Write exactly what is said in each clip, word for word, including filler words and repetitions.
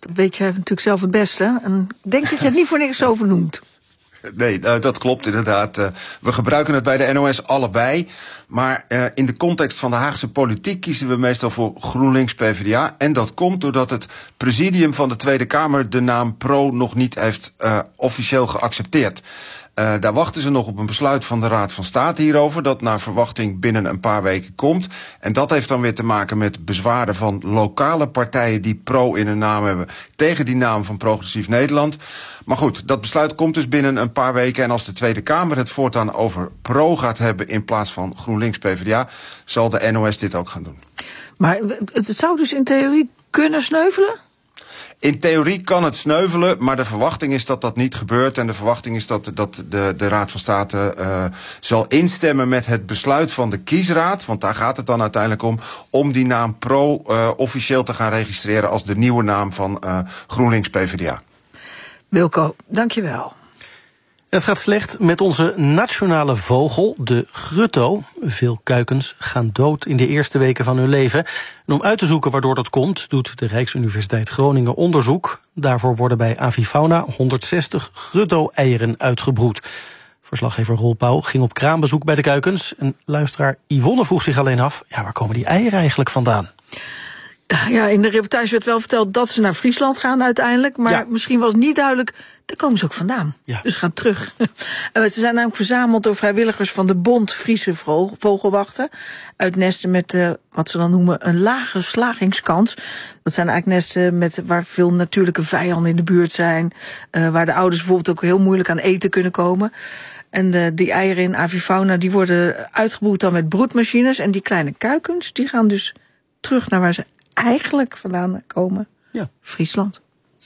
Dat weet jij natuurlijk zelf het beste. En ik denk dat je het niet voor niks over noemt. Nee, uh, dat klopt inderdaad. Uh, we gebruiken het bij de N O S allebei. Maar uh, in de context van de Haagse politiek kiezen we meestal voor GroenLinks P v d A. En dat komt doordat het presidium van de Tweede Kamer de naam Pro nog niet heeft uh, officieel geaccepteerd. Uh, daar wachten ze nog op een besluit van de Raad van State hierover, dat naar verwachting binnen een paar weken komt. En dat heeft dan weer te maken met bezwaren van lokale partijen die Pro in hun naam hebben tegen die naam van Progressief Nederland. Maar goed, dat besluit komt dus binnen een paar weken. En als de Tweede Kamer het voortaan over Pro gaat hebben in plaats van GroenLinks P v d A, zal de N O S dit ook gaan doen. Maar het zou dus in theorie kunnen sneuvelen? In theorie kan het sneuvelen, maar de verwachting is dat dat niet gebeurt. En de verwachting is dat, dat de, de Raad van State uh, zal instemmen met het besluit van de kiesraad. Want daar gaat het dan uiteindelijk om, om die naam Pro uh, officieel te gaan registreren als de nieuwe naam van uh, GroenLinks P v d A. Wilco, dank je wel. Het gaat slecht met onze nationale vogel, de grutto. Veel kuikens gaan dood in de eerste weken van hun leven. En om uit te zoeken waardoor dat komt, doet de Rijksuniversiteit Groningen onderzoek. Daarvoor worden bij Avifauna honderdzestig grutto-eieren uitgebroed. Verslaggever Roel Pauw ging op kraambezoek bij de kuikens. En luisteraar Yvonne vroeg zich alleen af, ja, waar komen die eieren eigenlijk vandaan? Ja, in de reportage werd wel verteld dat ze naar Friesland gaan uiteindelijk. Maar ja. misschien was niet duidelijk, daar komen ze ook vandaan. Ja. Dus gaan terug. Ze zijn namelijk verzameld door vrijwilligers van de Bond Friese Vogelwachten. Uit nesten met uh, wat ze dan noemen een lage slagingskans. Dat zijn eigenlijk nesten met, waar veel natuurlijke vijanden in de buurt zijn. Uh, waar de ouders bijvoorbeeld ook heel moeilijk aan eten kunnen komen. En de, die eieren in Avifauna die worden uitgebroed dan met broedmachines. En die kleine kuikens die gaan dus terug naar waar ze eigenlijk vandaan komen. Ja. Friesland.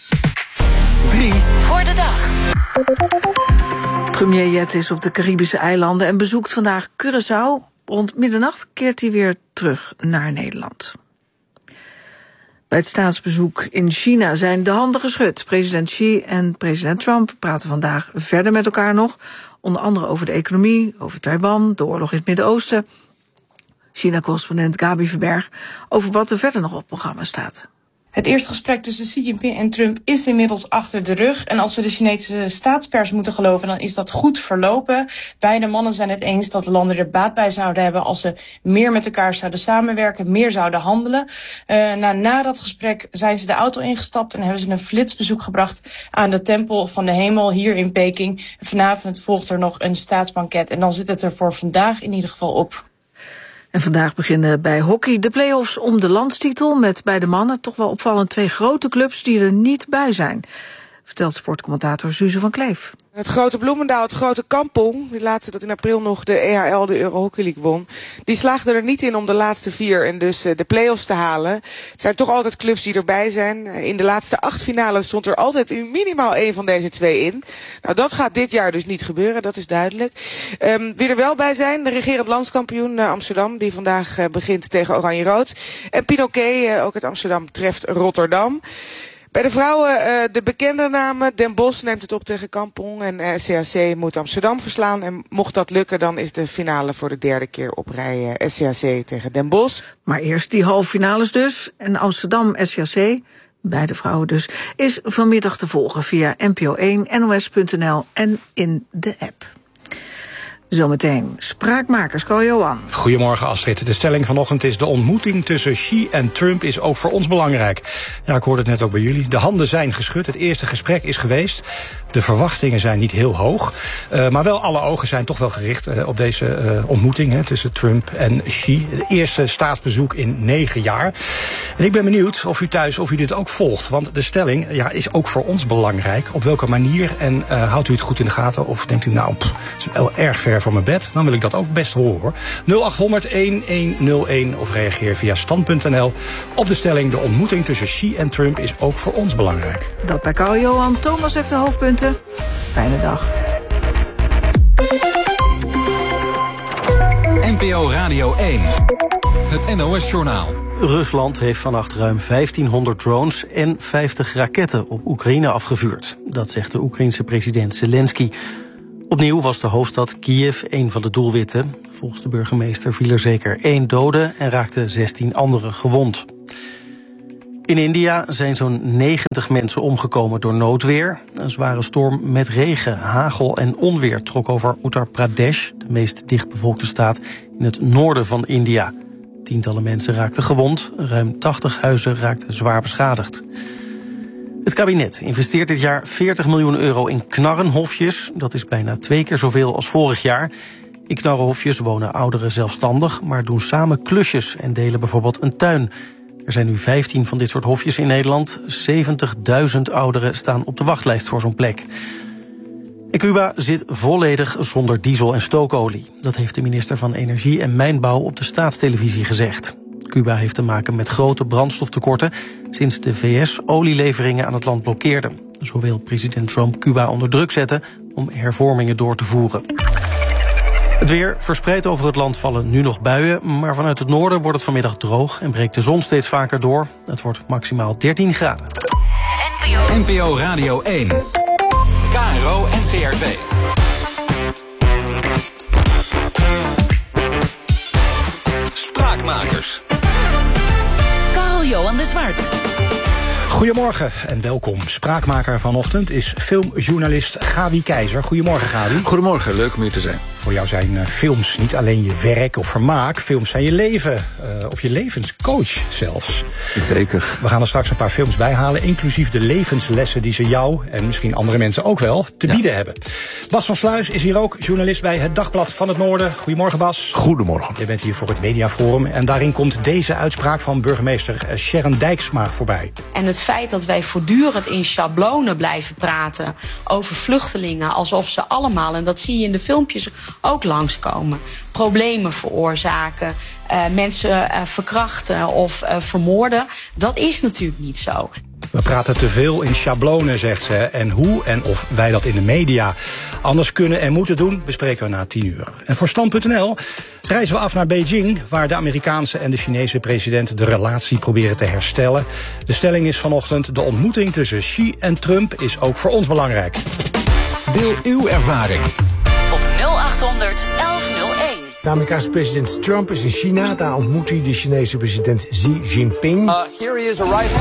Drie voor de dag. Premier Jet is op de Caribische eilanden en bezoekt vandaag Curaçao. Rond middernacht keert hij weer terug naar Nederland. Bij het staatsbezoek in China zijn de handen geschud. President Xi en president Trump praten vandaag verder met elkaar nog. Onder andere over de economie, over Taiwan, de oorlog in het Midden-Oosten. China-correspondent Gabi Verberg over wat er verder nog op het programma staat. Het eerste gesprek tussen Xi Jinping en Trump is inmiddels achter de rug. En als we de Chinese staatspers moeten geloven, dan is dat goed verlopen. Beide mannen zijn het eens dat de landen er baat bij zouden hebben als ze meer met elkaar zouden samenwerken, meer zouden handelen. Uh, nou, na dat gesprek zijn ze de auto ingestapt en hebben ze een flitsbezoek gebracht aan de Tempel van de Hemel hier in Peking. Vanavond volgt er nog een staatsbanket en dan zit het er voor vandaag in ieder geval op. En vandaag beginnen bij hockey de play-offs om de landstitel met bij de mannen toch wel opvallend twee grote clubs die er niet bij zijn. Vertelt sportcommentator Suze van Kleef. Het grote Bloemendaal, het grote Kampong, die laatste dat in april nog de E H L, de Euro Hockey League won, die slaagde er niet in om de laatste vier en dus de play-offs te halen. Het zijn toch altijd clubs die erbij zijn. In de laatste acht finales stond er altijd minimaal één van deze twee in. Nou, dat gaat dit jaar dus niet gebeuren, dat is duidelijk. Um, wie er wel bij zijn, de regerend landskampioen uh, Amsterdam, die vandaag uh, begint tegen Oranje-Rood. En Pinoquet, uh, ook uit Amsterdam, treft Rotterdam. Bij de vrouwen uh, de bekende namen. Den Bosch neemt het op tegen Kampong en uh, S C A C moet Amsterdam verslaan. En mocht dat lukken, dan is de finale voor de derde keer op rij uh, S C A C tegen Den Bosch. Maar eerst die halve finales dus. En Amsterdam S C A C, beide vrouwen dus, is vanmiddag te volgen via N P O één, N O S punt N L en in de app. Zometeen spraakmakers, Carl Johan. Goedemorgen Astrid. De stelling vanochtend is: de ontmoeting tussen Xi en Trump is ook voor ons belangrijk. Ja, ik hoorde het net ook bij jullie. De handen zijn geschud. Het eerste gesprek is geweest. De verwachtingen zijn niet heel hoog. Uh, maar wel alle ogen zijn toch wel gericht uh, op deze uh, ontmoeting hè, tussen Trump en Xi. Het eerste staatsbezoek in negen jaar. En ik ben benieuwd of u thuis, of u dit ook volgt. Want de stelling ja, is ook voor ons belangrijk. Op welke manier? En uh, houdt u het goed in de gaten? Of denkt u nou, pff, het is wel erg ver voor mijn bed? Dan wil ik dat ook best horen hoor. nul acht honderd, een een nul een of reageer via stand punt n l op de stelling: de ontmoeting tussen Xi en Trump is ook voor ons belangrijk. Dat bij Carl Johan. Thomas heeft de hoofdpunten. Fijne dag. N P O Radio één. Het N O S-journaal. Rusland heeft vannacht ruim vijftienhonderd drones en vijftig raketten op Oekraïne afgevuurd. Dat zegt de Oekraïense president Zelensky. Opnieuw was de hoofdstad Kiev een van de doelwitten. Volgens de burgemeester viel er zeker één dode en raakten zestien anderen gewond. In India zijn zo'n negentig mensen omgekomen door noodweer. Een zware storm met regen, hagel en onweer trok over Uttar Pradesh, de meest dichtbevolkte staat in het noorden van India. Tientallen mensen raakten gewond, ruim tachtig huizen raakten zwaar beschadigd. Het kabinet investeert dit jaar veertig miljoen euro in knarrenhofjes. Dat is bijna twee keer zoveel als vorig jaar. In knarrenhofjes wonen ouderen zelfstandig, maar doen samen klusjes en delen bijvoorbeeld een tuin. Er zijn nu vijftien van dit soort hofjes in Nederland. zeventigduizend ouderen staan op de wachtlijst voor zo'n plek. En Cuba zit volledig zonder diesel- en stookolie. Dat heeft de minister van Energie en Mijnbouw op de staatstelevisie gezegd. Cuba heeft te maken met grote brandstoftekorten sinds de V S olieleveringen aan het land blokkeerden. Zo wil president Trump Cuba onder druk zetten om hervormingen door te voeren. Het weer verspreid over het land vallen nu nog buien, maar vanuit het noorden wordt het vanmiddag droog en breekt de zon steeds vaker door. Het wordt maximaal dertien graden. N P O Radio één. K R O en C R V. Spraakmakers. Karel-Johan de Zwart. Goedemorgen en welkom. Spraakmaker vanochtend is filmjournalist Gawie Keizer. Goedemorgen, Gawie. Goedemorgen, leuk om hier te zijn. Voor jou zijn uh, films niet alleen je werk of vermaak. Films zijn je leven, uh, of je levenscoach zelfs. Zeker. We gaan er straks een paar films bij halen, inclusief de levenslessen die ze jou en misschien andere mensen ook wel te ja. bieden hebben. Bas van Sluis is hier ook, journalist bij Het Dagblad van het Noorden. Goedemorgen, Bas. Goedemorgen. Je bent hier voor het Mediaforum en daarin komt deze uitspraak van burgemeester Sharon Dijksma voorbij. En het feit dat wij voortdurend in schablonen blijven praten over vluchtelingen, alsof ze allemaal, en dat zie je in de filmpjes ook langskomen, problemen veroorzaken, uh, mensen uh, verkrachten of uh, vermoorden, dat is natuurlijk niet zo. We praten te veel in schablonen, zegt ze. En hoe en of wij dat in de media anders kunnen en moeten doen, bespreken we na tien uur. En voor stand punt n l reizen we af naar Beijing, waar de Amerikaanse en de Chinese president de relatie proberen te herstellen. De stelling is vanochtend: de ontmoeting tussen Xi en Trump is ook voor ons belangrijk. Deel uw ervaring op nul achthonderd elf nul één. De Amerikaanse president Trump is in China. Daar ontmoet hij de Chinese president Xi Jinping. Uh, here he is arriving.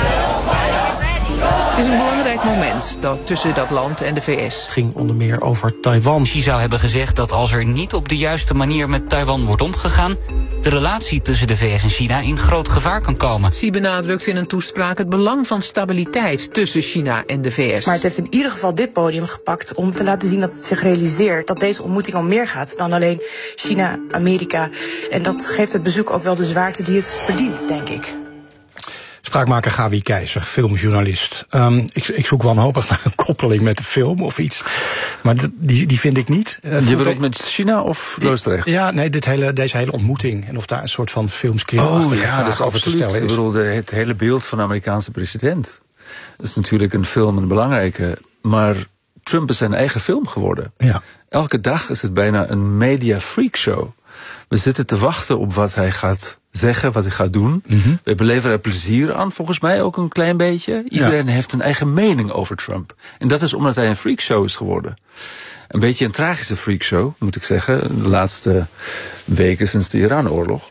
Het is een belangrijk moment dat tussen dat land en de V S. Het ging onder meer over Taiwan. Xi zou hebben gezegd dat als er niet op de juiste manier met Taiwan wordt omgegaan, de relatie tussen de V S en China in groot gevaar kan komen. Xi benadrukt in een toespraak het belang van stabiliteit tussen China en de V S. Maar het heeft in ieder geval dit podium gepakt om te laten zien dat het zich realiseert dat deze ontmoeting om meer gaat dan alleen China, Amerika. En dat geeft het bezoek ook wel de zwaarte die het verdient, denk ik. Spraakmaker Gawie Keizer, filmjournalist. Um, ik, ik zoek wanhopig naar een koppeling met de film of iets. Maar die, die vind ik niet. Uh, Je bedoelt met China of Loosdrecht? Ja, nee, dit hele, deze hele ontmoeting. En of daar een soort van filmscriptachtige oh, ja, vraag dat is over te stellen is. Ik bedoel, de, het hele beeld van de Amerikaanse president. Dat is natuurlijk een film, een belangrijke. Maar Trump is zijn eigen film geworden. Ja. Elke dag is het bijna een media freakshow. We zitten te wachten op wat hij gaat zeggen, wat hij gaat doen. Mm-hmm. We beleven er plezier aan, volgens mij ook een klein beetje. Iedereen ja. heeft een eigen mening over Trump. En dat is omdat hij een freakshow is geworden. Een beetje een tragische freakshow, moet ik zeggen. De laatste weken sinds de Iran-oorlog.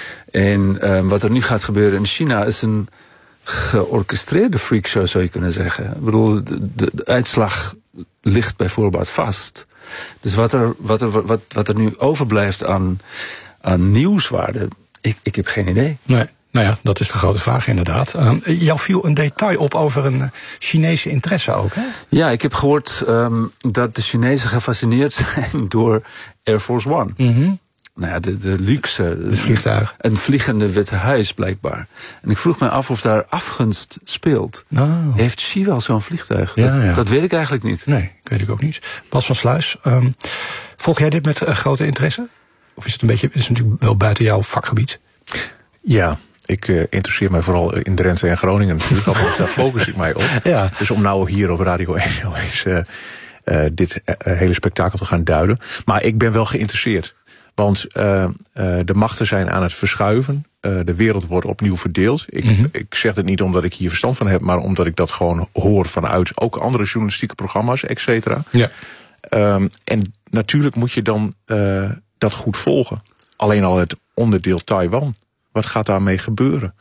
En uh, wat er nu gaat gebeuren in China is een georchestreerde freakshow, zou je kunnen zeggen. Ik bedoel, de, de, de uitslag ligt bij voorbaat vast. Dus wat er, wat er, wat, wat er nu overblijft aan, aan nieuwswaarde, ik, ik heb geen idee. Nee, nou ja, dat is de grote vraag inderdaad. Um, jou viel een detail op over een Chinese interesse ook, hè? Ja, ik heb gehoord um, dat de Chinezen gefascineerd zijn door Air Force One. Mm-hmm. Nou ja, de, de luxe. Het vliegtuig. Een vliegende Witte Huis, blijkbaar. En ik vroeg me af of daar afgunst speelt. Oh. Heeft Xi wel zo'n vliegtuig? Ja, dat, ja. dat weet ik eigenlijk niet. Nee, dat weet ik ook niet. Bas van Sluis, um, volg jij dit met uh, grote interesse? Of is het een beetje, is het natuurlijk wel buiten jouw vakgebied? Ja, ik uh, interesseer mij vooral in Drenthe en Groningen natuurlijk. Althans, daar focus ik mij op. Ja. Dus om nou hier op Radio één eens uh, uh, dit uh, hele spektakel te gaan duiden. Maar ik ben wel geïnteresseerd. Want uh, uh, de machten zijn aan het verschuiven. Uh, de wereld wordt opnieuw verdeeld. Ik, mm-hmm. ik zeg het niet omdat ik hier verstand van heb, maar omdat ik dat gewoon hoor vanuit ook andere journalistieke programma's, et cetera. Ja. Um, en natuurlijk moet je dan uh, dat goed volgen. Alleen al het onderdeel Taiwan. Wat gaat daarmee gebeuren?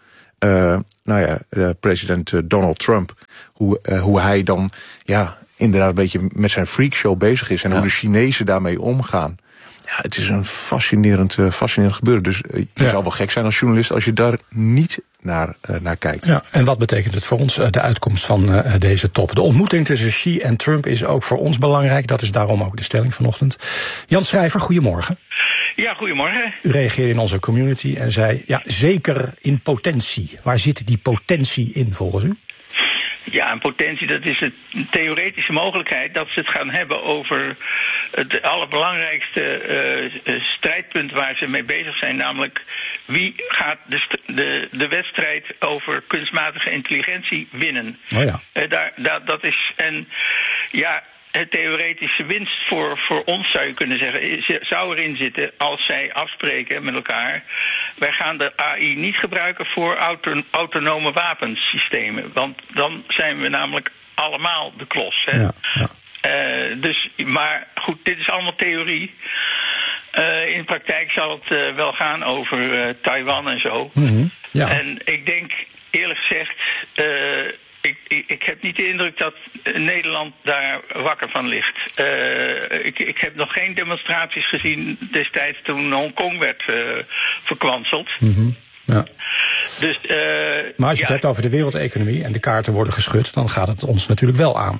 uh, nou ja, uh, president uh, Donald Trump, hoe, uh, hoe hij dan ja, inderdaad een beetje met zijn freakshow bezig is en ja. hoe de Chinezen daarmee omgaan. Ja, het is een fascinerend, uh, fascinerend gebeuren. Dus uh, je ja. zal wel gek zijn als journalist als je daar niet naar, uh, naar kijkt. Ja, en wat betekent het voor ons, uh, de uitkomst van uh, deze top? De ontmoeting tussen Xi en Trump is ook voor ons belangrijk. Dat is daarom ook de stelling vanochtend. Jan Schrijver, goedemorgen. Ja, goedemorgen. U reageerde in onze community en zei, ja, zeker in potentie. Waar zit die potentie in volgens u? Ja, een potentie, dat is een theoretische mogelijkheid dat ze het gaan hebben over het allerbelangrijkste uh, strijdpunt waar ze mee bezig zijn. Namelijk, wie gaat de, st- de, de wedstrijd over kunstmatige intelligentie winnen? Oh ja. Uh, daar, daar, dat is, en ja... Het theoretische winst voor, voor ons, zou je kunnen zeggen, zou erin zitten als zij afspreken met elkaar. Wij gaan de A I niet gebruiken voor auto, autonome wapensystemen. Want dan zijn we namelijk allemaal de klos. Hè? Ja, ja. Uh, dus, maar goed, dit is allemaal theorie. Uh, in de praktijk zal het uh, wel gaan over uh, Taiwan en zo. Mm-hmm. Ja. En ik denk, eerlijk gezegd... Uh, Ik, ik, ik heb niet de indruk dat Nederland daar wakker van ligt. Uh, ik, ik heb nog geen demonstraties gezien destijds toen Hongkong werd uh, verkwanseld. Mm-hmm. Ja. Dus, uh, maar als je ja, het hebt over de wereldeconomie en de kaarten worden geschud, dan gaat het ons natuurlijk wel aan.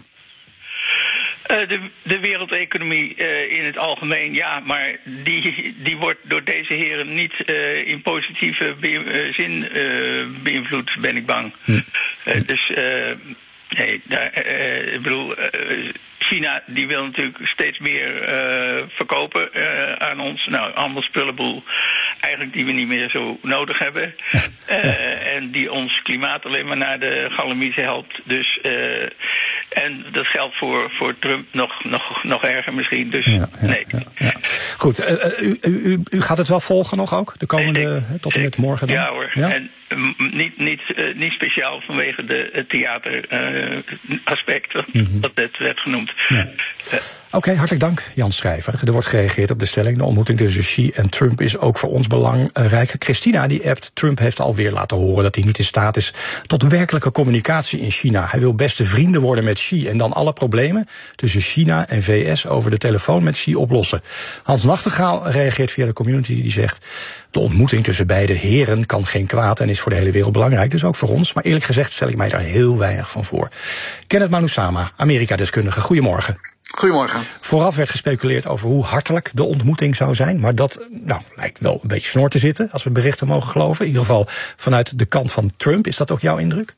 Uh, de, de wereldeconomie uh, in het algemeen, ja, maar die, die wordt door deze heren niet uh, in positieve be- uh, zin uh, beïnvloed, ben ik bang. Hm. Uh, dus, uh, nee, daar, uh, ik bedoel, uh, China die wil natuurlijk steeds meer uh, verkopen uh, aan ons. Nou, allemaal spullenboel eigenlijk die we niet meer zo nodig hebben. Uh, en die ons klimaat alleen maar naar de galamiezen helpt. Dus, uh, en dat geldt voor, voor Trump nog, nog, nog erger misschien. Dus, ja, ja, nee. Ja, ja. Goed, uh, u, u, u gaat het wel volgen nog ook? De komende, ik, tot en met morgen dan? Ja hoor, ja? En um, niet, niet, uh, niet speciaal vanwege de theater uh, aspect, wat, mm-hmm. wat net werd genoemd. Ja. Uh, Oké, okay, hartelijk dank, Jan Schrijver. Er wordt gereageerd op de stelling. De ontmoeting tussen Xi en Trump is ook voor ons belangrijk. Christina die appt, Trump heeft alweer laten horen dat hij niet in staat is tot werkelijke communicatie in China. Hij wil beste vrienden worden met Xi en dan alle problemen tussen China en V S over de telefoon met Xi oplossen. Hans Nachtegaal reageert via de community die zegt, de ontmoeting tussen beide heren kan geen kwaad en is voor de hele wereld belangrijk, dus ook voor ons. Maar eerlijk gezegd stel ik mij daar heel weinig van voor. Kenneth Manusama, Amerika-deskundige, goedemorgen. Goedemorgen. Vooraf werd gespeculeerd over hoe hartelijk de ontmoeting zou zijn. Maar dat nou, lijkt wel een beetje snor te zitten, als we berichten mogen geloven. In ieder geval vanuit de kant van Trump. Is dat ook jouw indruk?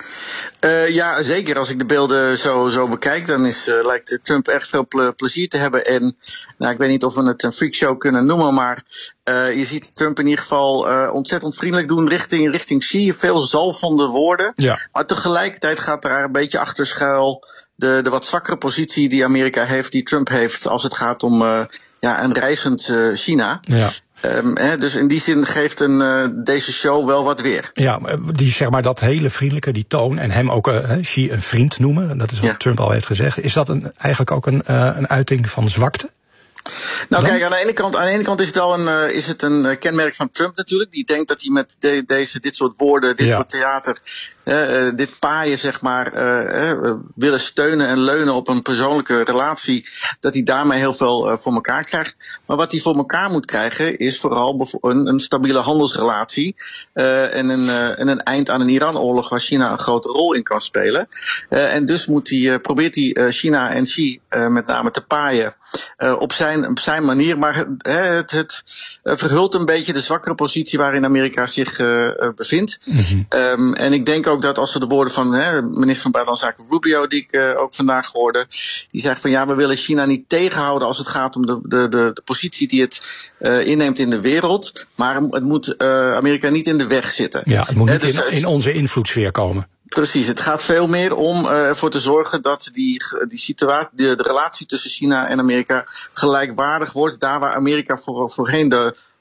Uh, ja, zeker. Als ik de beelden zo, zo bekijk, dan is, uh, lijkt Trump erg veel ple- plezier te hebben. En nou, ik weet niet of we het een freakshow kunnen noemen, maar uh, je ziet Trump in ieder geval uh, ontzettend vriendelijk doen richting, richting Xi. Veel zalvende woorden. Ja. Maar tegelijkertijd gaat er een beetje achter schuil de, de wat zwakkere positie die Amerika heeft, die Trump heeft, als het gaat om uh, ja, een reizend uh, China. Ja. Um, he, dus in die zin geeft een, uh, deze show wel wat weer. Ja, die, zeg maar, dat hele vriendelijke, die toon, en hem ook uh, Xi een vriend noemen, dat is wat ja. Trump al heeft gezegd. Is dat een, eigenlijk ook een, uh, een uiting van zwakte? Nou, dan? Kijk, aan de ene kant, aan de ene kant is het wel een, uh, is het een uh, kenmerk van Trump natuurlijk. Die denkt dat hij met de, deze, dit soort woorden, dit ja. soort theater, uh, uh, dit paaien, zeg maar, uh, uh, willen steunen en leunen op een persoonlijke relatie, dat hij daarmee heel veel uh, voor elkaar krijgt. Maar wat hij voor elkaar moet krijgen, is vooral een, een stabiele handelsrelatie uh, en, een, uh, en een eind aan een Iran-oorlog waar China een grote rol in kan spelen. Uh, en dus moet hij, uh, probeert hij uh, China en Xi uh, met name te paaien uh, op zijn, op zijn manier. Maar het, het, het uh, verhult een beetje de zwakkere positie waarin Amerika zich uh, uh, bevindt. Mm-hmm. Um, en ik denk ook dat als we de woorden van hè, minister van Buitenlandse Zaken Rubio, die ik uh, ook vandaag hoorde, die zegt van ja, we willen China niet tegenhouden als het gaat om de, de, de, de positie die het uh, inneemt in de wereld. Maar het moet uh, Amerika niet in de weg zitten. Ja, het moet niet dus, in, in onze invloedssfeer komen. Precies, het gaat veel meer om uh, ervoor te zorgen dat die, die situatie, de, de relatie tussen China en Amerika gelijkwaardig wordt. Daar waar Amerika voor, voorheen de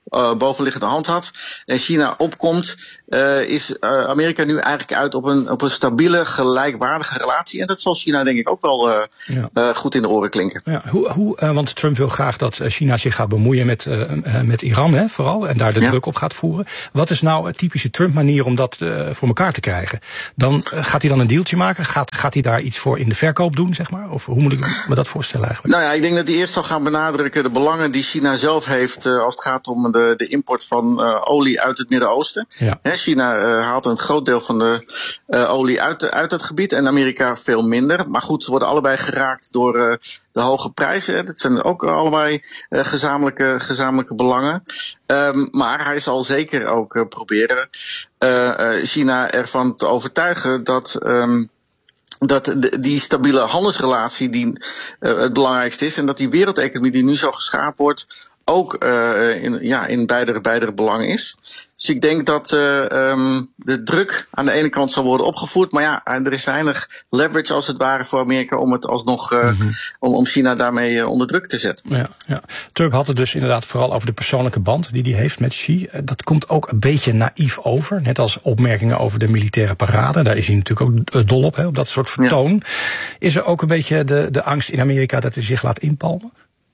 uh, bovenliggende hand had en China opkomt, uh, is uh, Amerika nu eigenlijk uit op een, op een stabiele, gelijkwaardige relatie. En dat zal China denk ik ook wel uh, ja. uh, goed in de oren klinken. Ja, hoe, hoe, uh, want Trump wil graag dat China zich gaat bemoeien met, uh, uh, met Iran, hè, vooral, en daar de ja. druk op gaat voeren. Wat is nou een typische Trump-manier om dat uh, voor elkaar te krijgen? Dan uh, gaat hij dan een dealtje maken? Gaat, gaat hij daar iets voor in de verkoop doen, zeg maar? Of hoe moet ik me dat voorstellen eigenlijk? Nou ja, ik denk dat hij eerst zal gaan benadrukken de belangen die China zelf heeft uh, als het gaat om de, de import van uh, olie uit het Midden-Oosten. Ja. He, China uh, haalt een groot deel van de uh, olie uit, uit dat gebied en Amerika veel minder. Maar goed, ze worden allebei geraakt door uh, de hoge prijzen. Dat zijn ook allebei uh, gezamenlijke, gezamenlijke belangen. Um, maar hij zal zeker ook uh, proberen uh, uh, China ervan te overtuigen dat Um, dat de, die stabiele handelsrelatie die uh, het belangrijkste is en dat die wereldeconomie die nu zo geschapen wordt ook uh, in, ja, in beide, beide belang is. Dus ik denk dat uh, um, de druk aan de ene kant zal worden opgevoerd, maar ja, er is weinig leverage als het ware voor Amerika om het alsnog uh, mm-hmm. om, om China daarmee uh, onder druk te zetten. Ja, ja. Trump had het dus inderdaad vooral over de persoonlijke band die hij heeft met Xi. Dat komt ook een beetje naïef over, net als opmerkingen over de militaire parade. Daar is hij natuurlijk ook dol op, hè, op dat soort vertoon. Ja. Is er ook een beetje de, de angst in Amerika dat hij zich laat inpalmen?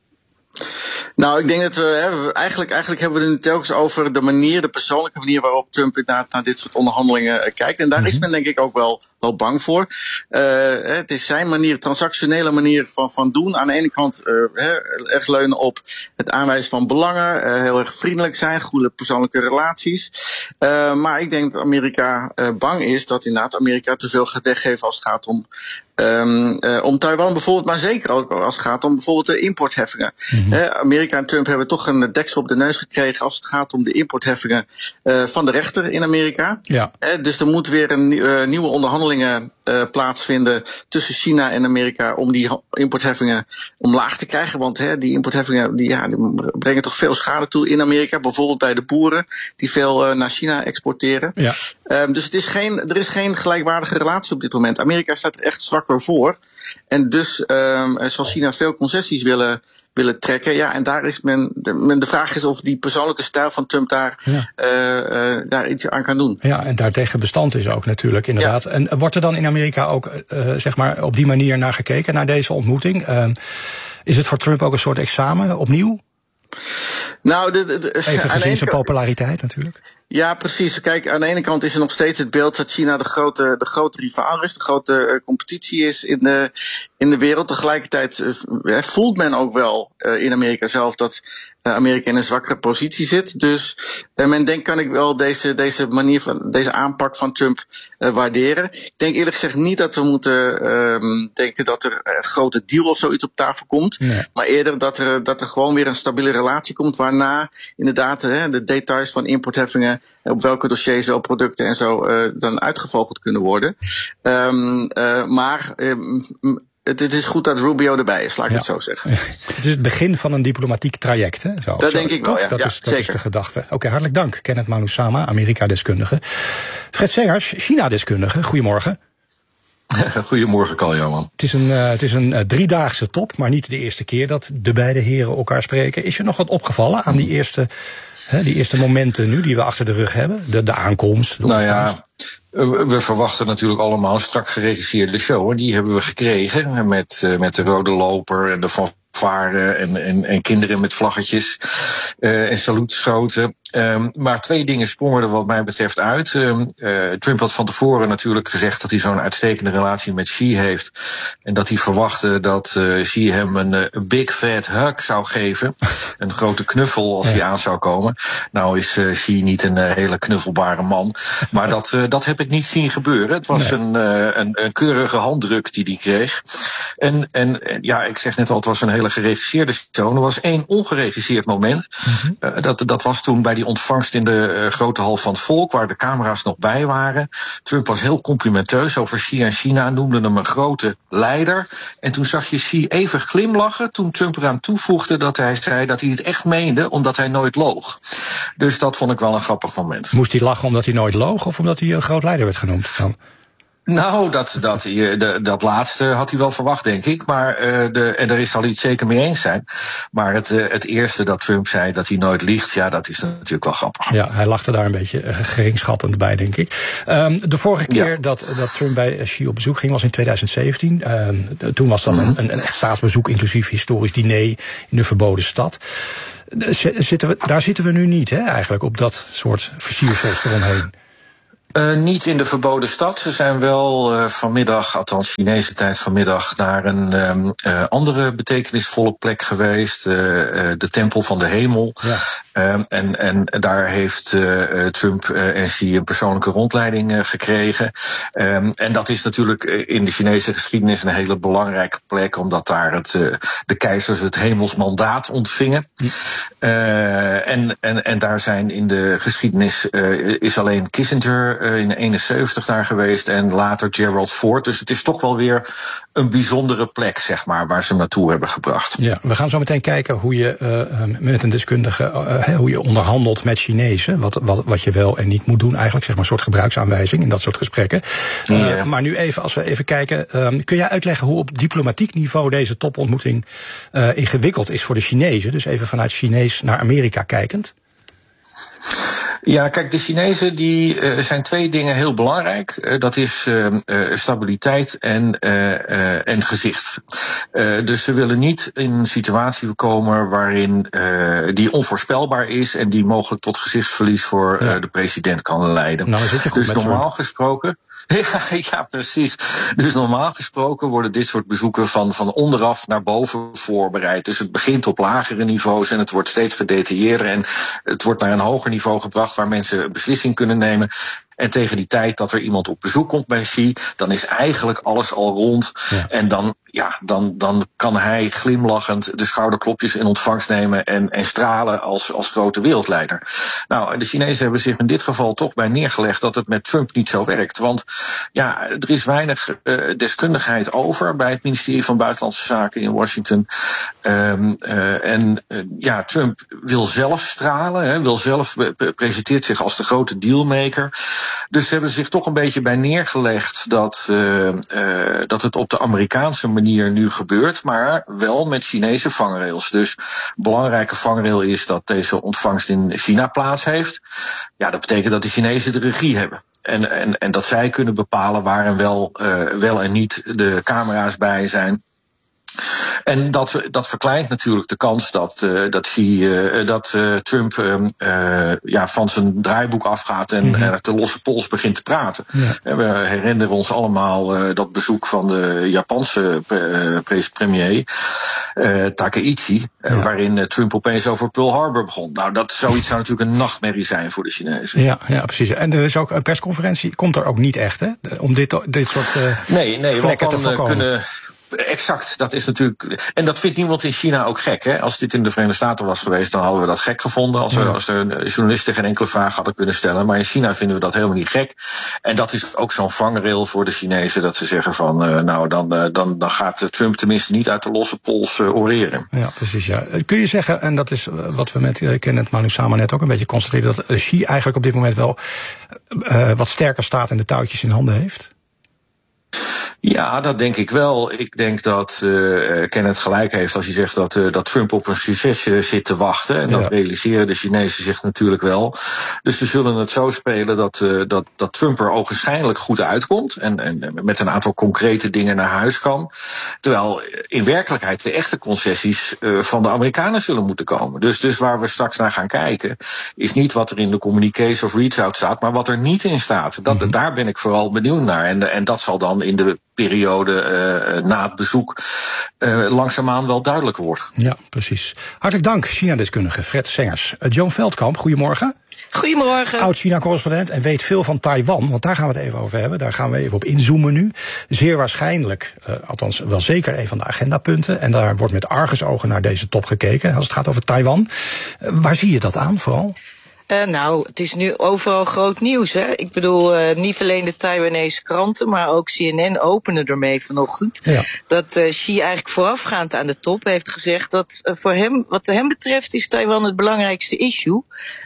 Nou, ik denk dat we, hè, eigenlijk, eigenlijk hebben we het nu telkens over de manier, de persoonlijke manier waarop Trump inderdaad naar dit soort onderhandelingen kijkt. En daar mm-hmm. is men denk ik ook wel, wel bang voor. Uh, het is zijn manier, transactionele manier van, van doen. Aan de ene kant uh, erg leunen op het aanwijzen van belangen, uh, heel erg vriendelijk zijn, goede persoonlijke relaties. Uh, maar ik denk dat Amerika uh, bang is dat inderdaad Amerika te veel gaat weggeven als het gaat om Um, uh, om Taiwan bijvoorbeeld, maar zeker ook als het gaat om bijvoorbeeld de importheffingen. Mm-hmm. Uh, Amerika en Trump hebben toch een deksel op de neus gekregen als het gaat om de importheffingen uh, van de rechter in Amerika. Ja. Uh, dus er moet weer een uh, nieuwe onderhandelingen uh, plaatsvinden tussen China en Amerika om die importheffingen omlaag te krijgen. Want uh, die importheffingen die, ja, die brengen toch veel schade toe in Amerika. Bijvoorbeeld bij de boeren die veel uh, naar China exporteren. Ja. Um, dus het is geen, er is geen gelijkwaardige relatie op dit moment. Amerika staat er echt zwakker voor. En dus um, zal China veel concessies willen, willen trekken. Ja, en daar is men de, men, de vraag is of die persoonlijke stijl van Trump daar, ja. uh, uh, daar iets aan kan doen. Ja, en daartegen bestand is ook natuurlijk, inderdaad. Ja. En wordt er dan in Amerika ook uh, zeg maar op die manier naar gekeken, naar deze ontmoeting? Uh, is het voor Trump ook een soort examen, opnieuw? Nou, de, de, de, even gezien zijn populariteit natuurlijk. Ja, precies. Kijk, aan de ene kant is er nog steeds het beeld dat China de grote, de grote rivaal is, de grote uh, competitie is in de, in de wereld. Tegelijkertijd uh, voelt men ook wel uh, in Amerika zelf dat uh, Amerika in een zwakkere positie zit. Dus uh, men denkt, kan ik wel deze, deze manier van, deze aanpak van Trump uh, waarderen. Ik denk eerlijk gezegd niet dat we moeten uh, denken dat er een grote deal of zoiets op tafel komt. Nee. Maar eerder dat er, dat er gewoon weer een stabiele relatie komt waarna inderdaad uh, de details van importheffingen op welke dossiers wel producten en zo uh, dan uitgevogeld kunnen worden. Um, uh, maar um, het, het is goed dat Rubio erbij is, laat ik ja. het zo zeggen. Het is het begin van een diplomatiek traject, hè? Zo, dat zo, denk ik wel, ja. Dat, ja, is, dat is de gedachte. Oké, okay, hartelijk dank. Kenneth Manusama, Amerika-deskundige. Fred Sengers, China-deskundige. Goedemorgen. Goedemorgen, Karl-Johan. Het is een, uh, het is een uh, driedaagse top, maar niet de eerste keer dat de beide heren elkaar spreken. Is je nog wat opgevallen aan die eerste, hè, die eerste momenten nu die we achter de rug hebben? De, de aankomst, de nou ja, we verwachten natuurlijk allemaal een strak geregisseerde show. En die hebben we gekregen met, uh, met de rode loper en de fanfare en, en, en kinderen met vlaggetjes uh, en saluutschoten. Um, maar twee dingen sprongen er wat mij betreft uit. Um, uh, Trump had van tevoren natuurlijk gezegd dat hij zo'n uitstekende relatie met Xi heeft. En dat hij verwachtte dat uh, Xi hem een, een big fat hug zou geven. Een grote knuffel als ja. hij aan zou komen. Nou is uh, Xi niet een uh, hele knuffelbare man. Maar dat, uh, dat heb ik niet zien gebeuren. Het was nee. een, uh, een, een keurige handdruk die hij kreeg. En, en, en ja, ik zeg net al, het was een hele geregisseerde show. Er was één ongeregisseerd moment. Mm-hmm. Uh, dat, dat was toen bij die ontvangst in de uh, grote hal van het volk, waar de camera's nog bij waren. Trump was heel complimenteus over Xi en China, noemde hem een grote leider. En toen zag je Xi even glimlachen toen Trump eraan toevoegde dat hij zei dat hij het echt meende, omdat hij nooit loog. Dus dat vond ik wel een grappig moment. Moest hij lachen omdat hij nooit loog of omdat hij een groot leider werd genoemd dan? Nou, dat, dat, de, dat laatste had hij wel verwacht, denk ik. Maar uh, de, en daar zal hij het zeker mee eens zijn. Maar het, uh, het eerste dat Trump zei, dat hij nooit liegt, ja, dat is natuurlijk wel grappig. Ja, hij lachte daar een beetje uh, geringschattend bij, denk ik. Um, de vorige keer ja. dat, dat Trump bij Xi op bezoek ging was in twintig zeventien. Um, toen was dat mm-hmm. een, een echt staatsbezoek, inclusief historisch diner in de verboden stad. Zitten we, daar zitten we nu niet, hè, eigenlijk, op dat soort versiersels eromheen. Uh, niet in de verboden stad. Ze zijn wel uh, vanmiddag, althans Chinese tijd vanmiddag, naar een um, uh, andere betekenisvolle plek geweest. Uh, uh, de Tempel van de Hemel. Ja. Um, en, en daar heeft uh, Trump uh, en Xi een persoonlijke rondleiding uh, gekregen. Um, en dat is natuurlijk in de Chinese geschiedenis een hele belangrijke plek, omdat daar het, uh, de keizers het hemelsmandaat ontvingen. Ja. Uh, en, en, en daar zijn in de geschiedenis uh, is alleen Kissinger uh, in eenenzeventig daar geweest en later Gerald Ford. Dus het is toch wel weer een bijzondere plek, zeg maar, waar ze hem naartoe hebben gebracht. Ja, we gaan zo meteen kijken hoe je uh, met een deskundige uh, hoe je onderhandelt met Chinezen, wat, wat, wat je wel en niet moet doen eigenlijk, zeg maar een soort gebruiksaanwijzing in dat soort gesprekken. Uh, ja. Maar nu even, als we even kijken, um, kun jij uitleggen hoe op diplomatiek niveau deze topontmoeting uh, ingewikkeld is voor de Chinezen? Dus even vanuit Chinees naar Amerika kijkend. Ja, kijk, de Chinezen die uh, zijn twee dingen heel belangrijk. Uh, dat is uh, uh, stabiliteit en, uh, uh, en gezicht. Uh, dus ze willen niet in een situatie komen waarin uh, die onvoorspelbaar is en die mogelijk tot gezichtsverlies voor uh, de president kan leiden. Nou, dus normaal Trump. gesproken. Ja, ja, precies. Dus normaal gesproken worden dit soort bezoeken van, van onderaf naar boven voorbereid. Dus het begint op lagere niveaus en het wordt steeds gedetailleerder en het wordt naar een hoger niveau gebracht waar mensen een beslissing kunnen nemen. En tegen die tijd dat er iemand op bezoek komt bij Xi, dan is eigenlijk alles al rond. Ja. En dan, ja, dan, dan kan hij glimlachend de schouderklopjes in ontvangst nemen en, en stralen als, als grote wereldleider. Nou, en de Chinezen hebben zich in dit geval toch bij neergelegd dat het met Trump niet zo werkt. Want ja, er is weinig uh, deskundigheid over bij het ministerie van Buitenlandse Zaken in Washington. Um, uh, en uh, ja, Trump wil zelf stralen, hè, wil zelf, uh, presenteert zich als de grote dealmaker. Dus ze hebben zich toch een beetje bij neergelegd dat, uh, uh, dat het op de Amerikaanse manier nu gebeurt, maar wel met Chinese vangrails. Dus belangrijke vangrail is dat deze ontvangst in China plaats heeft. Ja, dat betekent dat de Chinezen de regie hebben. En, en, en dat zij kunnen bepalen waar en wel, uh, wel en niet de camera's bij zijn. En dat, dat verkleint natuurlijk de kans dat, uh, dat, Xi, uh, dat uh, Trump uh, uh, ja, van zijn draaiboek afgaat en mm-hmm. er te losse pols begint te praten. Ja. We herinneren ons allemaal uh, dat bezoek van de Japanse uh, premier uh, Takaichi, uh, ja. waarin uh, Trump opeens over Pearl Harbor begon. Nou, dat zoiets zou natuurlijk een nachtmerrie zijn voor de Chinezen. Ja, ja, precies. En er is ook een persconferentie, komt er ook niet echt, hè? Om dit, dit soort uh, nee, nee, vlekken want dan, te voorkomen. Kunnen Exact, dat is natuurlijk. En dat vindt niemand in China ook gek. Hè? Als dit in de Verenigde Staten was geweest, dan hadden we dat gek gevonden. Als, we, als de journalisten geen enkele vraag hadden kunnen stellen. Maar in China vinden we dat helemaal niet gek. En dat is ook zo'n vangrail voor de Chinezen. Dat ze zeggen van, uh, nou, dan, uh, dan, dan gaat Trump tenminste niet uit de losse pols uh, oreren. Ja, precies. Ja. Kun je zeggen, en dat is wat we met uh, Kenneth Manusama net ook een beetje constateren, dat uh, Xi eigenlijk op dit moment wel uh, wat sterker staat en de touwtjes in handen heeft? Ja, dat denk ik wel. Ik denk dat uh, Kenneth gelijk heeft als hij zegt dat, uh, dat Trump op een succes uh, zit te wachten. En ja. dat realiseren de Chinezen zich natuurlijk wel. Dus ze zullen het zo spelen dat, uh, dat, dat Trump er ogenschijnlijk goed uitkomt. En, en met een aantal concrete dingen naar huis kan. Terwijl in werkelijkheid de echte concessies uh, van de Amerikanen zullen moeten komen. Dus, dus waar we straks naar gaan kijken is niet wat er in de communiques of reach-out staat, maar wat er niet in staat. Dat, mm-hmm. Daar ben ik vooral benieuwd naar. En, en dat zal dan in de periode uh, na het bezoek uh, langzaamaan wel duidelijk wordt. Ja, precies. Hartelijk dank, China-deskundige Fred Sengers. Uh, Joan Veldkamp, goedemorgen. Goedemorgen. Oud-China-correspondent en weet veel van Taiwan, want daar gaan we het even over hebben. Daar gaan we even op inzoomen nu. Zeer waarschijnlijk, uh, althans wel zeker een van de agendapunten. En daar wordt met argusogen naar deze top gekeken als het gaat over Taiwan. Uh, waar zie je dat aan vooral? Uh, nou, het is nu overal groot nieuws, hè. Ik bedoel, uh, niet alleen de Taiwanese kranten, maar ook C N N openen ermee vanochtend. Ja. Dat uh, Xi eigenlijk voorafgaand aan de top heeft gezegd dat uh, voor hem, wat hem betreft, is Taiwan het belangrijkste issue.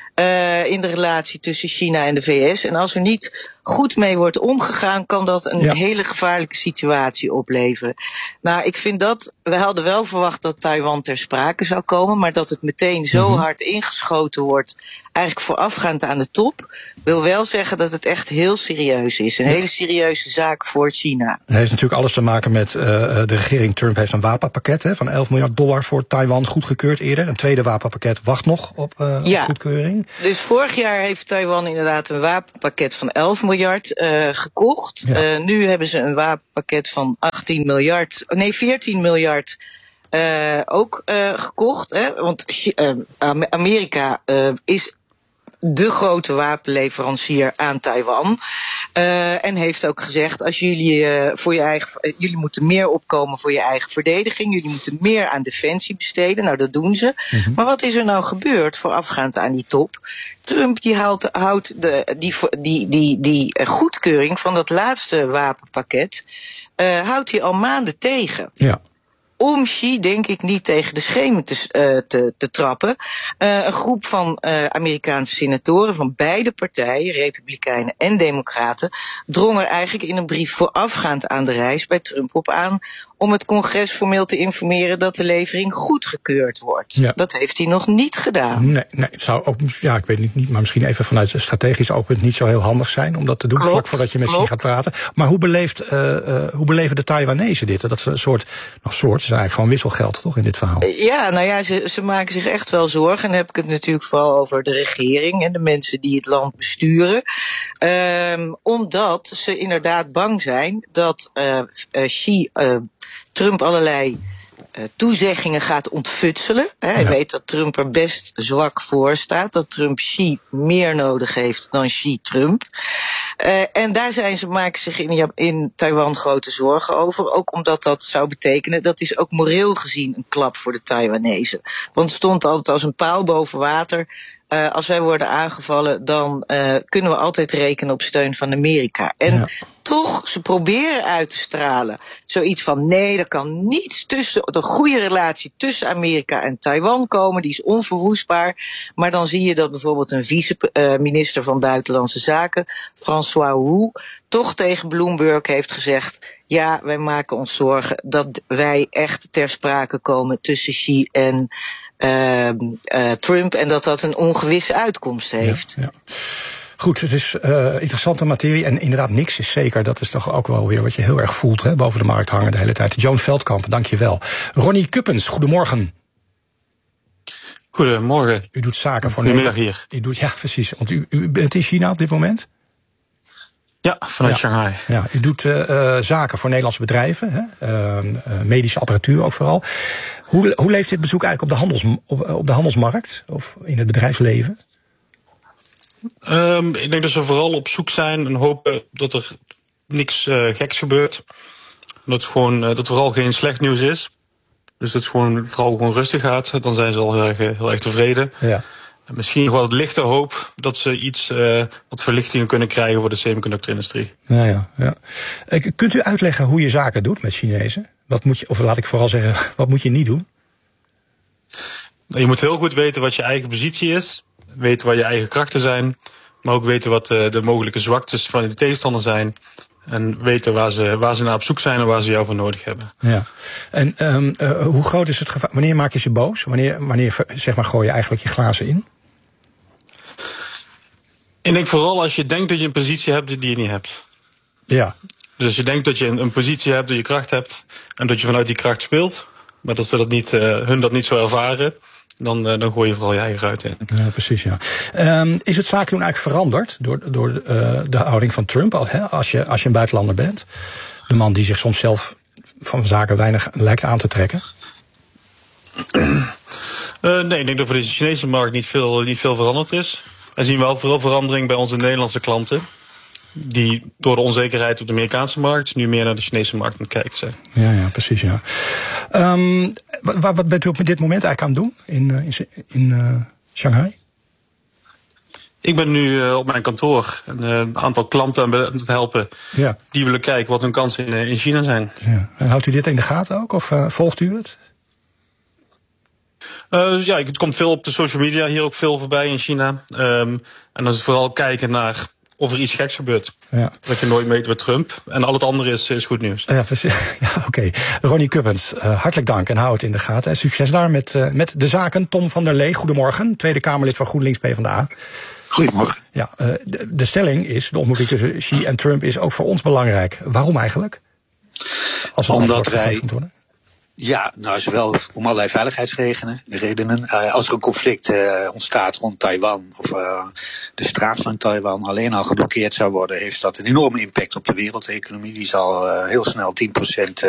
Uh, in de relatie tussen China en de V S. En als er niet goed mee wordt omgegaan, kan dat een ja. hele gevaarlijke situatie opleveren. Nou, ik vind dat, we hadden wel verwacht dat Taiwan ter sprake zou komen, maar dat het meteen zo mm-hmm. hard ingeschoten wordt, eigenlijk voorafgaand aan de top, wil wel zeggen dat het echt heel serieus is. Een ja. hele serieuze zaak voor China. Het heeft natuurlijk alles te maken met, uh, de regering Trump heeft een wapenpakket hè, van elf miljard dollar voor Taiwan goedgekeurd eerder. Een tweede wapenpakket wacht nog op, uh, ja. op goedkeuring. Dus vorig jaar heeft Taiwan inderdaad een wapenpakket van elf miljard uh, gekocht. Ja. Uh, nu hebben ze een wapenpakket van achttien miljard, nee veertien miljard uh, ook uh, gekocht. Hè? Want uh, Amerika uh, is de grote wapenleverancier aan Taiwan. Uh, en heeft ook gezegd, als jullie uh, voor je eigen, uh, jullie moeten meer opkomen voor je eigen verdediging. Jullie moeten meer aan defensie besteden. Nou, dat doen ze. Mm-hmm. Maar wat is er nou gebeurd voorafgaand aan die top? Trump die haalt, houdt de, die, die, die, die goedkeuring van dat laatste wapenpakket, uh, houdt hij al maanden tegen. Ja. Om Xi, denk ik, niet tegen de schemen te, uh, te, te trappen. Uh, een groep van uh, Amerikaanse senatoren van beide partijen, Republikeinen en Democraten, drong er eigenlijk in een brief voorafgaand aan de reis bij Trump op aan om het congres formeel te informeren dat de levering goedgekeurd wordt. Ja. Dat heeft hij nog niet gedaan. Nee, nee, het zou ook, ja, ik weet niet, niet, maar misschien even vanuit strategisch oogpunt niet zo heel handig zijn om dat te doen, klopt, vlak voordat je met Xi gaat praten. Maar hoe beleeft, uh, uh, hoe beleven de Taiwanese dit? Dat is een soort, nou soort, is eigenlijk gewoon wisselgeld, toch, in dit verhaal? Ja, nou ja, ze, ze maken zich echt wel zorgen. En dan heb ik het natuurlijk vooral over de regering en de mensen die het land besturen. Um, omdat ze inderdaad bang zijn dat uh, uh, Xi uh, Trump allerlei uh, toezeggingen gaat ontfutselen. Hè. Hij ja. weet dat Trump er best zwak voor staat. Dat Trump Xi meer nodig heeft dan Xi Trump. Uh, en daar zijn ze, maken zich in, in Taiwan grote zorgen over. Ook omdat dat zou betekenen, dat is ook moreel gezien een klap voor de Taiwanese. Want het stond altijd als een paal boven water. Uh, als wij worden aangevallen, dan uh, kunnen we altijd rekenen op steun van Amerika. En ja. toch, ze proberen uit te stralen zoiets van, nee, er kan niets tussen, de goede relatie tussen Amerika en Taiwan komen, die is onverwoestbaar. Maar dan zie je dat bijvoorbeeld een vice-minister van Buitenlandse Zaken, François Wu, toch tegen Bloomberg heeft gezegd, ja, wij maken ons zorgen dat wij echt ter sprake komen tussen Xi en Uh, uh, Trump en dat dat een ongewisse uitkomst heeft. Ja, ja. Goed, het is uh, interessante materie en inderdaad niks is zeker. Dat is toch ook wel weer wat je heel erg voelt, hè, boven de markt hangen de hele tijd. Joan Veldkamp, dank je wel. Ronnie Kuppens, goedemorgen. Goedemorgen. U doet zaken voor Nederland. Goedemiddag hier. U doet, ja, precies. Want u, u bent in China op dit moment? Ja, vanuit ja. Shanghai. Ja, u doet uh, uh, zaken voor Nederlandse bedrijven, hè? Uh, uh, medische apparatuur ook vooral. Hoe, hoe leeft dit bezoek eigenlijk op de, handels, op, op de handelsmarkt of in het bedrijfsleven? Um, ik denk dat we vooral op zoek zijn en hopen dat er niks uh, geks gebeurt. Dat, gewoon, uh, dat er vooral geen slecht nieuws is. Dus dat het gewoon, vooral gewoon rustig gaat. Dan zijn ze al heel erg, heel erg tevreden. Ja. Misschien nog wel het lichte hoop dat ze iets, uh, wat verlichtingen kunnen krijgen voor de semiconductor-industrie. Ja, ja, ja. Kunt u uitleggen hoe je zaken doet met Chinezen? Wat moet je, of laat ik vooral zeggen, wat moet je niet doen? Je moet heel goed weten wat je eigen positie is. Weten waar je eigen krachten zijn. Maar ook weten wat uh, de mogelijke zwaktes van je tegenstander zijn. En weten waar ze, waar ze naar op zoek zijn en waar ze jou voor nodig hebben. Ja. En um, uh, hoe groot is het gevaar? Wanneer maak je ze boos? Wanneer, wanneer zeg maar, gooi je eigenlijk je glazen in? Ik denk vooral als je denkt dat je een positie hebt die je niet hebt. Ja. Dus als je denkt dat je een, een positie hebt, dat je kracht hebt en dat je vanuit die kracht speelt, maar dat ze dat niet, uh, hun dat niet zo ervaren, dan, uh, dan gooi je vooral je eigen ruit in. Ja, precies, ja. Um, is het zaken doen eigenlijk veranderd door, door uh, de houding van Trump, al, hè, als, je, als je een buitenlander bent? De man die zich soms zelf van zaken weinig lijkt aan te trekken? Uh, nee, ik denk dat voor de Chinese markt niet veel, niet veel veranderd is. We zien wel vooral verandering bij onze Nederlandse klanten, die door de onzekerheid op de Amerikaanse markt nu meer naar de Chinese markt aan het kijken zijn. Ja, ja, precies, ja. Um, wat, wat bent u op dit moment eigenlijk aan het doen in, in, in uh, Shanghai? Ik ben nu uh, op mijn kantoor een uh, aantal klanten aan het helpen. Ja. Die willen kijken wat hun kansen in, uh, in China zijn. Ja. En houdt u dit in de gaten ook, of uh, volgt u het? Uh, ja, het komt veel op de social media hier ook veel voorbij in China. Um, en dan is het vooral kijken naar of er iets geks gebeurt. Ja. Dat je nooit meet met Trump. En al het andere is, is goed nieuws. Ja, precies. Ja, oké. Okay. Ronnie Kuppens, uh, hartelijk dank en hou het in de gaten. En succes daar met, uh, met de zaken. Tom van der Lee, goedemorgen. Tweede Kamerlid van GroenLinks PvdA. Goedemorgen. Ja, uh, de, de stelling is, de ontmoeting tussen Xi en Trump is ook voor ons belangrijk. Waarom eigenlijk? Als we Omdat wij... Ja, nou zowel om allerlei veiligheidsredenen. redenen. Uh, als er een conflict uh, ontstaat rond Taiwan of uh, de straat van Taiwan alleen al geblokkeerd zou worden, heeft dat een enorme impact op de wereldeconomie. Die zal uh, heel snel tien procent